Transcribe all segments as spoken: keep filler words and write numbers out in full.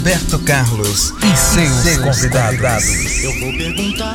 Roberto Carlos e seus, seus convidados. convidados. Eu vou perguntar.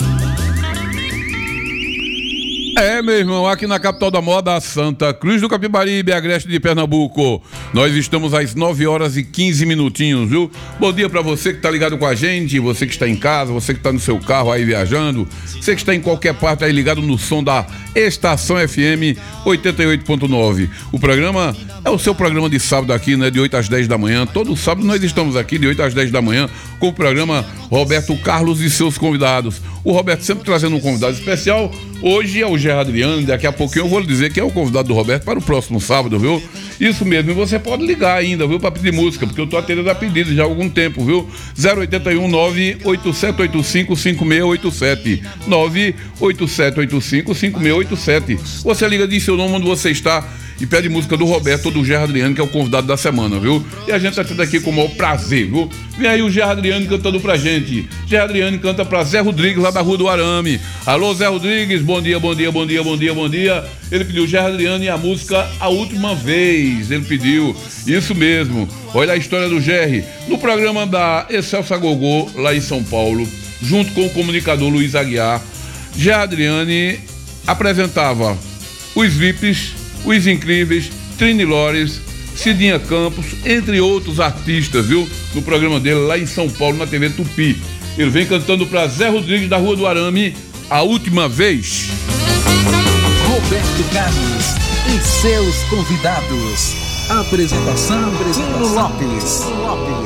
É, meu irmão, aqui na capital da moda, Santa Cruz do Capibaribe, Agreste de Pernambuco. Nós estamos às nove horas e quinze minutinhos, viu? Bom dia pra você que tá ligado com a gente, você que está em casa, você que tá no seu carro aí viajando, você que está em qualquer parte aí ligado no som da Estação F M oitenta e oito ponto nove. O programa é o seu programa de sábado aqui, né? De oito às dez da manhã. Todo sábado nós estamos aqui de oito às dez da manhã com o programa Roberto Carlos e seus convidados. O Roberto sempre trazendo um convidado especial. Hoje é o Gerard Adriano, daqui a pouquinho eu vou lhe dizer que é o convidado do Roberto para o próximo sábado, viu? Isso mesmo, e você pode ligar ainda, viu? Para pedir música, porque eu tô atendendo a pedido já há algum tempo, viu? zero oito um nove oito sete oito cinco cinco seis oito sete nove oito sete oito cinco cinco seis oito sete. Você liga, diz seu nome, onde você está e pede música do Roberto ou do Gerard Adriano, que é o convidado da semana, viu? E a gente tá tendo aqui com o maior prazer, viu? Vem aí o Gerard Adriano cantando pra gente. Gerard Adriano canta pra Zé Rodrigues, lá da Rua do Arame. Alô, Zé Rodrigues, bom dia, bom dia, bom dia, bom dia, bom dia. Ele pediu Gerard Adriano e a música A Última Vez. Ele pediu, isso mesmo. Olha a história do Gerry. No programa da Excelsa Gogô, lá em São Paulo, junto com o comunicador Luiz Aguiar, Gerard Adriano apresentava os V I Ps, Os Incríveis, Trini Lores, Cidinha Campos, entre outros artistas, viu? No programa dele lá em São Paulo, na T V Tupi. Ele vem cantando pra Zé Rodrigues da Rua do Arame, A Última Vez. Roberto Carlos e seus convidados. Apresentação, Tino Lopes.